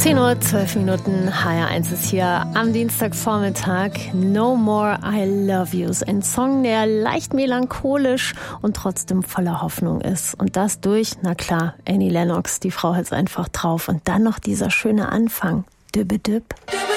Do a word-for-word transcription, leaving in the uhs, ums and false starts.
zehn Uhr, zwölf Minuten, H R eins ist hier am Dienstagvormittag. No More I Love You. Ein Song, der leicht melancholisch und trotzdem voller Hoffnung ist. Und das durch, na klar, Annie Lennox. Die Frau hat's einfach drauf. Und dann noch dieser schöne Anfang. Dübbe düb.